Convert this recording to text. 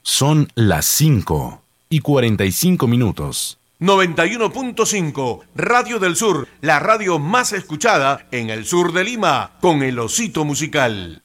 Son las 5:45. 91.5 Radio del Sur, la radio más escuchada en el sur de Lima, con el Osito Musical.